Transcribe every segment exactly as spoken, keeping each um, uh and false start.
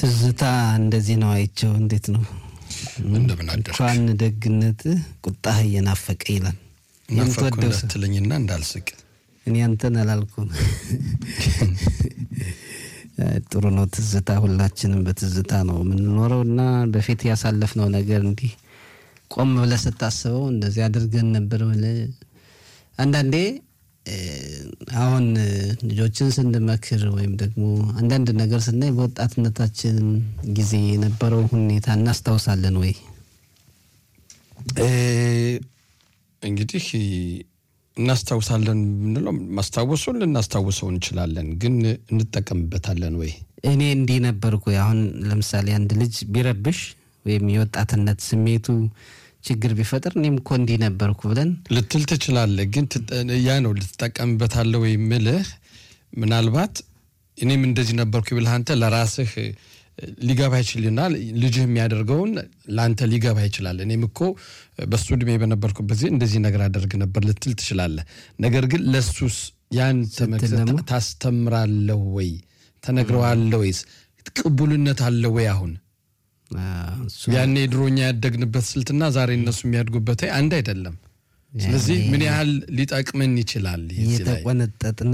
ትዝታ እንደዚህ ነው አይቸው እንዴት ነው እንደምን አደረክ እንኳን ደግነት ቁጣህ የናፈቀ ይላል የምትወደው ስትለኝና እንዳልስቅ እኔ አንተን አላልኩም ጥሩ ነው ትዝታ ሁላችንም በትዝታ ነው የምንኖረውና በፊት ያሳለፍነው ነገር እንዲህ ቆም ብለህ ስታስበው እንደዚህ አድርገን ነበር ማለት አንዳንዴ አሁን ልጆችን ስንመክር ወይም ደግሞ አንዳንድ ነገር ስናይ በወጣትነታችን ጊዜ የነበረው ሁኔታ እናስታውሳለን ወይ እ እንግዲህ እናስታውሳለን ብንለው ማስታወሱን ልናስታውሰው እንችላለን ግን እንጠቀምበታለን ወይ እኔ እንዲህ ነበርኩ አሁን ለምሳሌ አንድ ልጅ ቢረብሽ ወይም የወጣትነት ስሜቱ ችግር ቢፈጥር እኔም እኮ እንዲህ ነበርኩ ብለን ልትል ትችላለህ ግን ያ ነው ልትጠቀምበታለህ ወይ ምልህ ምናልባት እኔም እንደዚህ ነበርኩ ብለህ አንተ ለራስህ ሊገባ ይችላል ልጅህ የሚያደርገውን ላንተ ሊገባ ይችላል እኔም እኮ በሱ እድሜ በነበርኩበት ጊዜ እንደዚህ ነገር አደርግ ነበር ልትል ትችላለህ ነገር ግን ለሱስ ያን ተመክተህ ታስተምራለህ ወይ ተነግረዋለህ ወይስ ቅቡልነት አለ ወይ አሁን ያኔ ድሮኛ ያደግንበት ስልትና ዛሬ እነሱ የሚያድጉበት አንድ አይደለም ስለዚህ ምን ያህል ሊጠቅመን ይችላል የተቆነጠጥነ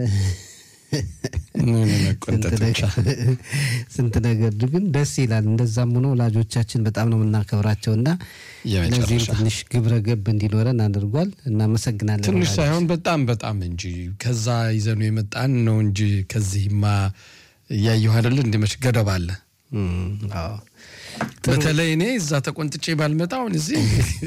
ምን ነቆንጠጥቻ ስንት ነገር ግን ደስ ይላል እንደዛም ሆኖ ወላጆቻችን በጣም ነው እናከብራቸውና ለዚህ ትንሽ ግብረ ገብ እንዲኖረን አድርጓል እና መሰግናለን ትንሽ ሳይሆን በጣም በጣም እንጂ ከዛ ይዘኑ የመጣን ነው እንጂ ከዚህማ ያየው አይደል እንደመሽ ገደብ አለ አዎ በተለይ እኔ እዛ ተቆንጥጬ ባልመጣው እዚህ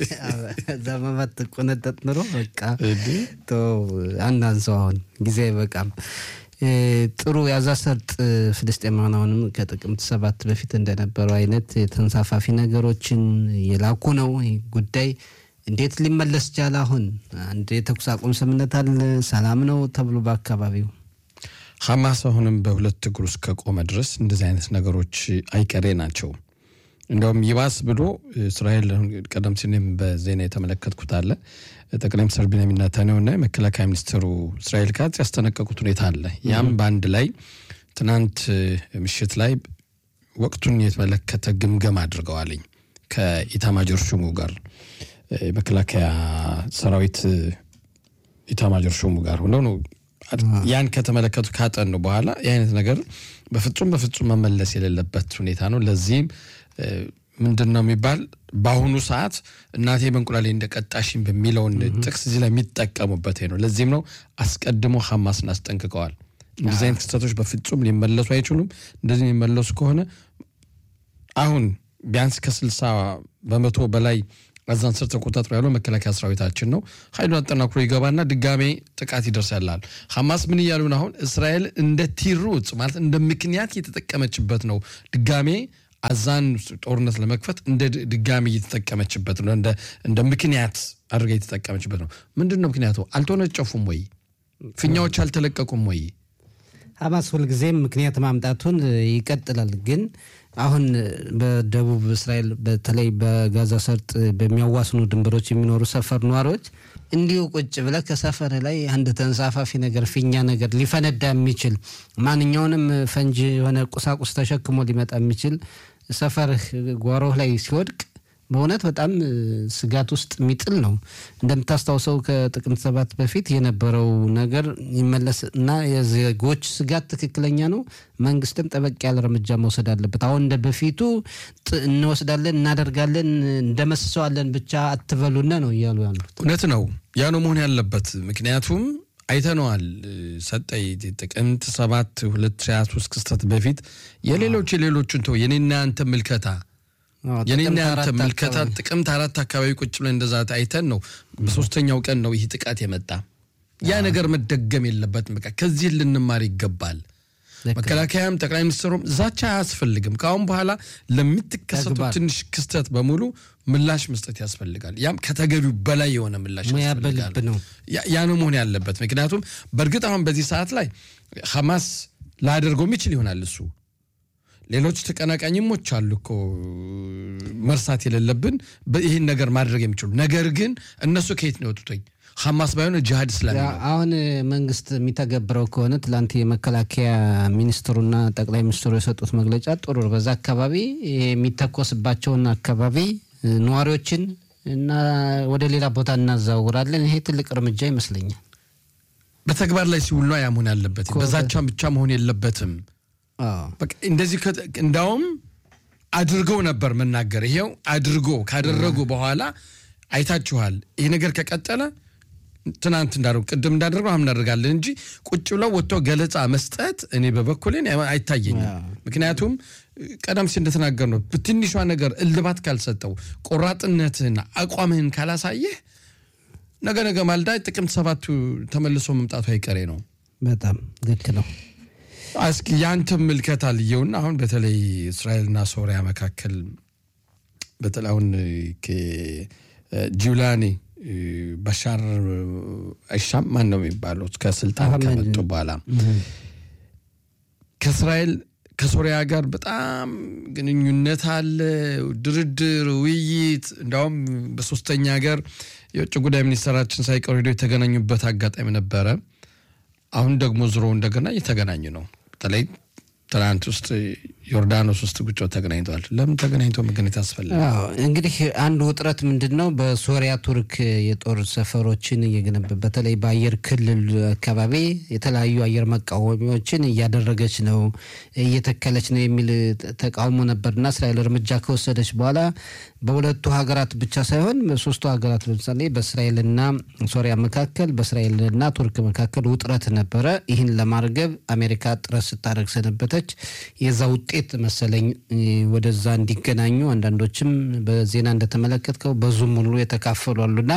ዘመመት ቆነጠጥ ነው በቃ ቶ አንዳንሰው አሁን ጊዜ በቃም ጥሩ ያዛሰርጥ ፍልስጤማውያንም ከጥቅምት ሰባት በፊት እንደነበረው አይነት ተንሳፋፊ ነገሮችን የላኩ ነው ጉዳይ እንዴት ሊመለስ ይችላል አሁን አንድ የተኩስ አቁም ስምምነት አለ ሰላም ነው ተብሎ በአካባቢው ሐማስ አሁንም በሁለት እግሩ እስከቆመ ድረስ እንደዚህ አይነት ነገሮች አይቀሬ ናቸው እንደውም ይባስ ብሎ እስራኤል ቀደም ሲልም በዜና የተመለከትኩት አለ ጠቅላይ ሚኒስትር ቢንያሚን ኔታንያሁና የመከላከያ ሚኒስትሩ እስራኤል ካት ያስተነቀቁት ሁኔታ አለ ያም ባንድ ላይ ትናንት ምሽት ላይ ወቅቱን የተመለከተ ግምገማ አድርገዋልኝ ከኢታማጆር ሹሙ ጋር የመከላከያ ሰራዊት ኢታማጆር ሹሙ ጋር ሆነው ነው ያን ከተመለከቱ ካጠኑ በኋላ የአይነት ነገር በፍጹም በፍጹም መመለስ የሌለበት ሁኔታ ነው ለዚህም ምንድነው የሚባል ባሁኑ ሰዓት እናቴ በእንቁላሌ እንደቀጣሽኝ በሚለው ጥቅስ እዚህ ላይ የሚጠቀሙበት ነው ለዚህም ነው አስቀድሞ ሐማስን አስጠንቅቀዋል እንደዚህ አይነት ክስተቶች በፍጹም ሊመለሱ አይችሉም እንደዚህ የሚመለሱ ከሆነ አሁን ቢያንስ ከ60 በመቶ በላይ አዛን ስር ተቆጣጥሮ ያለው መከላከያ ሰራዊታችን ነው ኃይሉን አጠናክሮ ይገባና ድጋሜ ጥቃት ይደርሳል ሐማስ ምን ይያሉ ነው አሁን እስራኤል እንደ ቲሩት ማለት እንደ ምክንያት እየተጠቀመችበት ነው ድጋሜ አዛን ጦርነት ለመክፈት እንደ ድጋሚ እየተጠቀመችበት ነው እንደ እንደ ምክንያት አድርጋ እየተጠቀመችበት ነው ምንድነው ምክንያቱ አልተወነጨፉም ወይ ፍኛዎች አልተለቀቁም ወይ ሐማስ ሁልጊዜም ምክንያት ማምጣቱን ይቀጥላል ግን አሁን በደቡብ እስራኤል በተለይ በጋዛ ሰርጥ በሚያዋስኑ ድንበሮች የሚኖሩ ሰፈር ኗሪዎች እንዲሁ ቁጭ ብለ ከሰፈር ላይ አንድ ተንሳፋፊ ነገር ፍኛ ነገር ሊፈነዳ የሚችል ማንኛውንም ፈንጂ የሆነ ቁሳቁስ ተሸክሞ ሊመጣ የሚችል ሰፈር ጓሮህ ላይ ሲወድቅ በእውነት በጣም ስጋት ውስጥ የሚጥል ነው እንደምታስታውሰው ከጥቅምት ሰባት በፊት የነበረው ነገር ይመለስና የዜጎች ስጋት ትክክለኛ ነው መንግስትም ጠበቅ ያለ እርምጃ መውሰድ አለበት አሁን እንደ በፊቱ እንወስዳለን እናደርጋለን እንደመስሰዋለን ብቻ አትበሉና ነው ይያሉ ያሉት እውነት ነው ያ ነው መሆን ያለበት ምክንያቱም አይተነዋል ሰጠይ ጥቅምት ሰባት ሁለት ሺህ ሃያ ሶስት ክስተት በፊት የሌሎች የሌሎችን ተው የኔና አንተ ምልከታ የኔና አንተ ምልከታ ጥቅምት አራት አካባቢ ቁጭ ብለን እንደዛ አይተን ነው በሶስተኛው ቀን ነው ይሄ ጥቃት የመጣ ያ ነገር መደገም የለበትም በቃ ከዚህ ልንማር ይገባል መከላከያም ጠቅላይ ሚኒስትሩም ዛቻ ያስፈልግም ካሁን በኋላ ለሚትከሰቱ ትንሽ ክስተት በሙሉ ምላሽ መስጠት ያስፈልጋል ያም ከተገቢው በላይ የሆነ ምላሽ ያስፈልጋል ያ ነው መሆን ያለበት ምክንያቱም በርግጥ አሁን በዚህ ሰዓት ላይ ሐማስ ላደርገው የሚችል ይሆናል እሱ ሌሎች ተቀናቃኝሞች አሉኮ መርሳት የሌለብን ይሄን ነገር ማድረግ የሚችሉ ነገር ግን እነሱ ከየት ነው ወጡኝ ሐማስ ባይሆን ጂሃድ እስላሚ ነው። አሁን መንግስት የሚተገብረው ከሆነ ትላንት የመከላከያ ሚኒስትሩና ጠቅላይ ሚኒስትሩ የሰጡት መግለጫ ጥሩ ነው። በዛ አካባቢ የሚተኮስባቸውን አካባቢ ነዋሪዎችን እና ወደ ሌላ ቦታ እናዛውራለን። ይሄ ትልቅ እርምጃ ይመስለኛል። በተግባር ላይ ሲውል ነው ያሙን ያለበት። በዛቻም ብቻ መሆን የለበትም። አዎ በቃ እንደዚህ እንዳውም አድርገው ነበር መናገር። ይሄው አድርጎ ካደረጉ በኋላ አይታችኋል። ይሄ ነገር ከቀጠለ ትናንት እንዳደረጉ ቅድም እንዳደረጉ አሁን እናደርጋለን እንጂ ቁጭ ብለው ወጥቶ ገለጻ መስጠት እኔ በበኩሌ አይታየኝም። ምክንያቱም ቀደም ሲል እንደተናገር ነው በትንሿ ነገር እልባት ካልሰጠው ቆራጥነትና አቋምህን ካላሳየህ ነገ ነገ ማልዳ ጥቅምት ሰባት ተመልሶ መምጣቱ አይቀሬ ነው። በጣም ልክ ነው። እስኪ ያንተ ምልከታ ልየውና አሁን በተለይ እስራኤልና ሶሪያ መካከል በተላውን ከጁላኒ በሻር አይሻም ማን ነው የሚባለው ከስልጣን ከመጡ በኋላ ከእስራኤል ከሶሪያ ጋር በጣም ግንኙነት አለ፣ ድርድር ውይይት እንደውም በሶስተኛ ሀገር የውጭ ጉዳይ ሚኒስትራችን ሳይቀር ሄዶ የተገናኙበት አጋጣሚ ነበረ። አሁን ደግሞ ዝሮ እንደገና እየተገናኙ ነው። በተለይ ትናንት ውስጥ ዮርዳኖስ ውስጥ ጉጮ ተገናኝተዋል። ለምን ተገናኝተው መገናኘት አስፈለገ? አዎ እንግዲህ አንድ ውጥረት ምንድነው በሶሪያ ቱርክ የጦር ሰፈሮችን እየገነባ በተለይ በአየር ክልል አካባቢ የተለያዩ አየር መቃወሚያዎችን እያደረገች ነው እየተከለች ነው የሚል ተቃውሞ ነበርና እስራኤል እርምጃ ከወሰደች በኋላ በሁለቱ ሀገራት ብቻ ሳይሆን በሶስቱ ሀገራት ለምሳሌ በእስራኤልና ሶሪያ መካከል በእስራኤልና ቱርክ መካከል ውጥረት ነበረ። ይህን ለማርገብ አሜሪካ ጥረት ስታደርግ ሰነበተች። የዛ ውጤት መሰለኝ ወደዛ እንዲገናኙ አንዳንዶችም በዜና እንደተመለከተው በዙም ሁሉ የተካፈሉ አሉና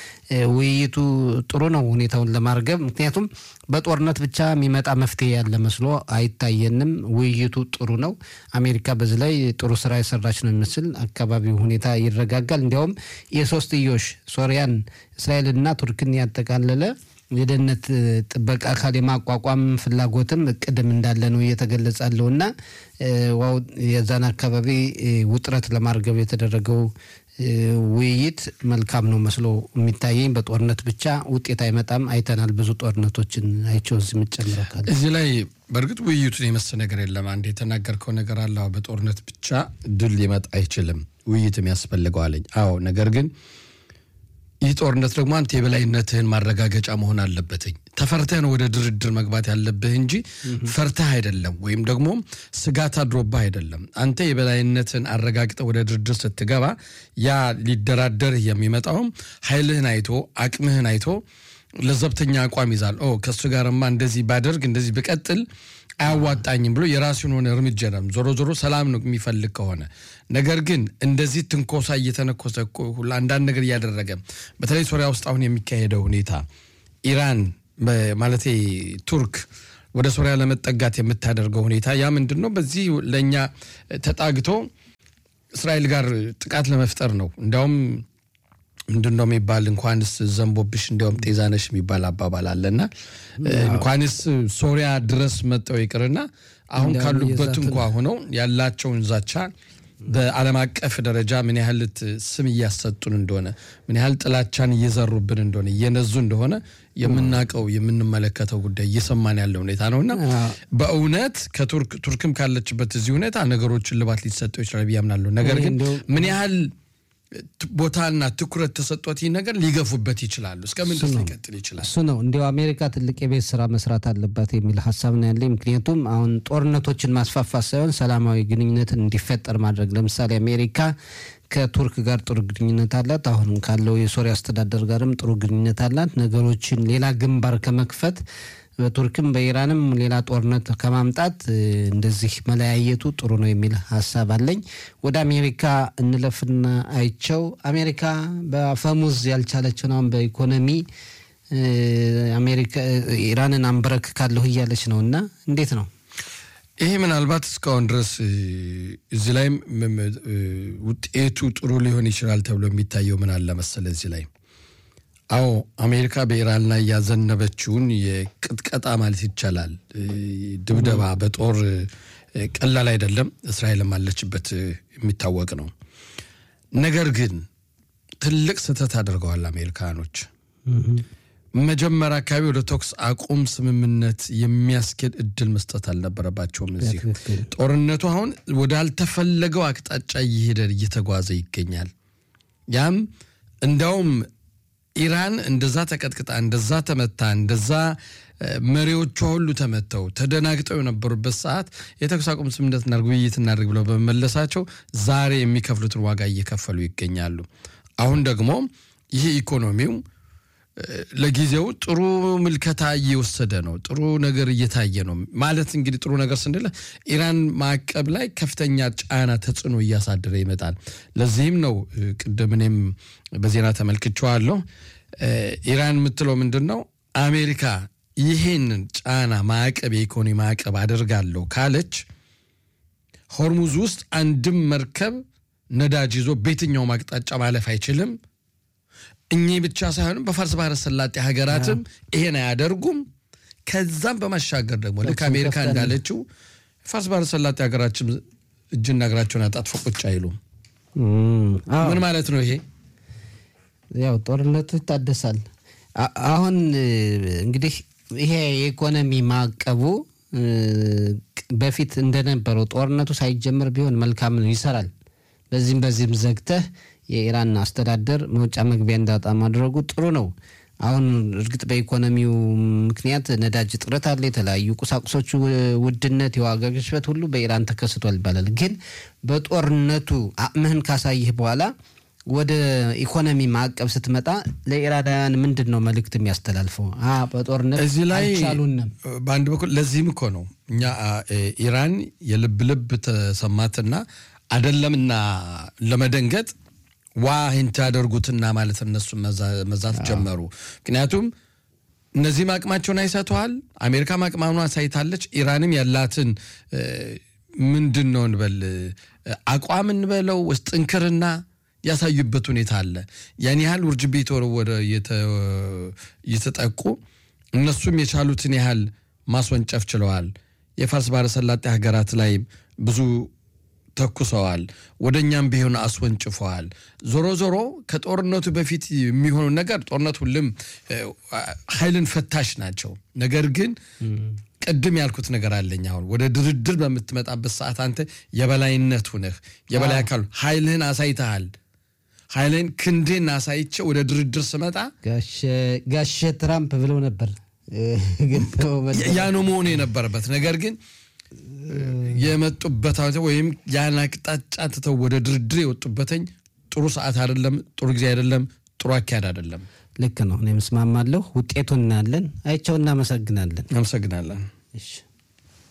ውይይቱ ጥሩ ነው ሁኔታውን ለማርገብ። ምክንያቱም በጦርነት ብቻ የሚመጣ መፍትሄ ያለ መስሎ አይታየንም። ውይይቱ ጥሩ ነው። አሜሪካ በዚህ ላይ ጥሩ ስራ የሰራች ነው የሚመስል አካባቢው ሁኔታ ይረጋጋል። እንዲያውም የሶስትዮሽ ሶሪያን እስራኤልና ቱርክን ያጠቃለለ የደህንነት ጥበቃ አካል የማቋቋም ፍላጎትም እቅድም እንዳለ ነው እየተገለጸለውና ዋው የዛን አካባቢ ውጥረት ለማርገብ የተደረገው ውይይት መልካም ነው መስሎ የሚታየኝ። በጦርነት ብቻ ውጤት አይመጣም። አይተናል ብዙ ጦርነቶችን አይቸው እዚህ መጨመራካል። እዚህ ላይ በርግጥ ውይይቱን የመሰለ ነገር የለም። አንዴ የተናገርከው ነገር አለ። በጦርነት ብቻ ድል ሊመጣ አይችልም፣ ውይይትም ያስፈልገዋል። አዎ ነገር ግን ይህ ጦርነት ደግሞ አንተ የበላይነትህን ማረጋገጫ መሆን አለበት። ተፈርተህ ነው ወደ ድርድር መግባት ያለብህ እንጂ ፈርተህ አይደለም፣ ወይም ደግሞ ስጋት አድሮብህ አይደለም። አንተ የበላይነትን አረጋግጠህ ወደ ድርድር ስትገባ ያ ሊደራደር የሚመጣው ኃይልህን አይቶ አቅምህን አይቶ ለዘብተኛ አቋም ይዛል። ኦ ከሱ ጋርማ እንደዚህ ባደርግ እንደዚህ በቀጥል አያዋጣኝም ብሎ የራሱን ሆነ እርምጃ ነው። ዞሮ ዞሮ ሰላም ነው የሚፈልግ ከሆነ ነገር ግን እንደዚህ ትንኮሳ እየተነኮሰ ሁሉ አንዳንድ ነገር ያደረገ በተለይ ሶሪያ ውስጥ አሁን የሚካሄደው ሁኔታ ኢራን ማለት ቱርክ ወደ ሶሪያ ለመጠጋት የምታደርገው ሁኔታ ያ ምንድነው? በዚህ ለኛ ተጣግቶ እስራኤል ጋር ጥቃት ለመፍጠር ነው። እንደውም ምንድነው የሚባል እንኳንስ ዘንቦብሽ እንደውም ጤዛነሽ የሚባል አባባል አለና እንኳንስ ሶሪያ ድረስ መጣው ይቅርና አሁን ካሉበት እንኳን ሆነው ያላቸውን ዛቻ በዓለም አቀፍ ደረጃ ምን ያህል ስም እያሰጡን እንደሆነ ምን ያህል ጥላቻን እየዘሩብን እንደሆነ እየነዙ እንደሆነ የምናቀው የምንመለከተው ጉዳይ እየሰማን ያለው ሁኔታ ነውና በእውነት ከቱርክ ቱርክም ካለችበት እዚህ ሁኔታ ነገሮችን ልባት ሊሰጠው ይችላል ያምናሉ። ነገር ግን ምን ያህል ቦታና ትኩረት ተሰጥቶት ይሄ ነገር ሊገፉበት ይችላል እስከምን ድረስ ሊቀጥል ይችላል? እሱ ነው እንዲያው አሜሪካ ትልቅ የቤት ስራ መስራት አለባት የሚል ሐሳብ ነው ያለኝ። ምክንያቱም አሁን ጦርነቶችን ማስፋፋት ሳይሆን ሰላማዊ ግንኙነትን እንዲፈጠር ማድረግ። ለምሳሌ አሜሪካ ከቱርክ ጋር ጥሩ ግንኙነት አላት። አሁን ካለው የሶሪያ አስተዳደር ጋርም ጥሩ ግንኙነት አላት። ነገሮችን ሌላ ግንባር ከመክፈት በቱርክም በኢራንም ሌላ ጦርነት ከማምጣት እንደዚህ መለያየቱ ጥሩ ነው የሚል ሐሳብ አለኝ። ወደ አሜሪካ እንለፍና አይቸው አሜሪካ በአፈሙዝ ያልቻለችው ነው በኢኮኖሚ አሜሪካ ኢራንን አንበረክ ካለው ይያለች ነውና እንዴት ነው ይሄ? ምናልባት እስካሁን ድረስ እዚህ ላይ ውጤቱ ጥሩ ሊሆን ይችላል ተብሎ የሚታየው ምን አለ መሰለ እዚህ ላይ አዎ አሜሪካ በኢራን ላይ ያዘነበችውን የቅጥቀጣ ማለት ይቻላል ድብደባ በጦር ቀላል አይደለም። እስራኤልም አለችበት የሚታወቅ ነው። ነገር ግን ትልቅ ስህተት አድርገዋል አሜሪካኖች። መጀመሪያ አካባቢ ወደ ተኩስ አቁም ስምምነት የሚያስኬድ እድል መስጠት አልነበረባቸውም። እዚህ ጦርነቱ አሁን ወደ አልተፈለገው አቅጣጫ እየሄደ እየተጓዘ ይገኛል። ያም እንዳውም ኢራን እንደዛ ተቀጥቅጣ እንደዛ ተመታ እንደዛ መሪዎቿ ሁሉ ተመተው ተደናግጠው የነበሩበት ሰዓት የተኩስ አቁም ስምምነት እናድርግ ውይይት እናድርግ ብለው በመመለሳቸው ዛሬ የሚከፍሉትን ዋጋ እየከፈሉ ይገኛሉ። አሁን ደግሞ ይሄ ኢኮኖሚው ለጊዜው ጥሩ ምልከታ እየወሰደ ነው። ጥሩ ነገር እየታየ ነው ማለት እንግዲህ ጥሩ ነገር ስንል ኢራን ማዕቀብ ላይ ከፍተኛ ጫና ተጽዕኖ እያሳደረ ይመጣል። ለዚህም ነው ቅድምንም በዜና ተመልክቻለሁ ኢራን የምትለው ምንድነው አሜሪካ ይሄንን ጫና ማዕቀብ የኢኮኖሚ ማዕቀብ አደርጋለሁ ካለች ሆርሙዝ ውስጥ አንድም መርከብ ነዳጅ ይዞ በየትኛው አቅጣጫ ማለፍ አይችልም። እኚ ብቻ ሳይሆን በፋርስ ባህረ ሰላጤ ሀገራትም ይሄን አያደርጉም። ከዛም በማሻገር ደግሞ ለካ አሜሪካ እንዳለችው ፋርስ ባህረ ሰላጤ ሀገራችን እጅና እግራቸውን አጣጥፈው ቁጭ አይሉም። ምን ማለት ነው ይሄ? ያው ጦርነቱ ይታደሳል። አሁን እንግዲህ ይሄ የኢኮኖሚ ማዕቀቡ በፊት እንደነበረው ጦርነቱ ሳይጀምር ቢሆን መልካም ነው፣ ይሰራል። በዚህም በዚህም ዘግተህ የኢራን አስተዳደር መውጫ መግቢያ እንዳጣ ማድረጉ ጥሩ ነው። አሁን እርግጥ በኢኮኖሚው ምክንያት ነዳጅ እጥረት አለ፣ የተለያዩ ቁሳቁሶች ውድነት፣ የዋጋ ግሽበት ሁሉ በኢራን ተከስቷል ይባላል። ግን በጦርነቱ አቅምህን ካሳይህ በኋላ ወደ ኢኮኖሚ ማዕቀብ ስትመጣ ለኢራናውያን ምንድነው መልእክት የሚያስተላልፈው? አ በጦርነት እዚህ ላይ አልቻሉንም። በአንድ በኩል ለዚህም እኮ ነው እኛ ኢራን የልብ ልብ ተሰማትና አይደለምና ለመደንገጥ ዋህን ታደርጉትና ማለት እነሱ መዛት ጀመሩ። ምክንያቱም እነዚህ ማቅማቸውን አይሰቷል። አሜሪካ ማቅማኗን አሳይታለች። ኢራንም ያላትን ምንድነው እንበል አቋም እንበለው ውስጥ እንክርና ያሳዩበት ሁኔታ አለ። ያን ያህል ውርጅብኝ ወደ የተጠቁ እነሱም የቻሉትን ያህል ማስወንጨፍ ችለዋል። የፋርስ ባህረ ሰላጤ ሀገራት ላይ ብዙ ተኩሰዋል። ወደኛም ቢሆን አስወንጭፈዋል። ዞሮ ዞሮ ከጦርነቱ በፊት የሚሆነው ነገር ጦርነቱ ሁሉም ኃይልን ፈታሽ ናቸው። ነገር ግን ቀድም ያልኩት ነገር አለኝ። አሁን ወደ ድርድር በመትመጣበት ሰዓት አንተ የበላይነት ሆነህ የበላይ አካል ኃይልህን አሳይተሃል። ኃይልን ክንድህን አሳይቼ ወደ ድርድር ስመጣ ጋሽ ጋሽ ትራምፕ ብለው ነበር። ግን ያ ነው መሆን የነበረበት። ነገር ግን የመጡበት ወይም ያን አቅጣጫ ተተው ወደ ድርድር የወጡበትኝ ጥሩ ሰዓት አይደለም፣ ጥሩ ጊዜ አይደለም፣ ጥሩ አካሄድ አይደለም። ልክ ነው። እኔም እስማማለሁ። ውጤቱን እናያለን። አይቼው እናመሰግናለን። እናመሰግናለን። እሺ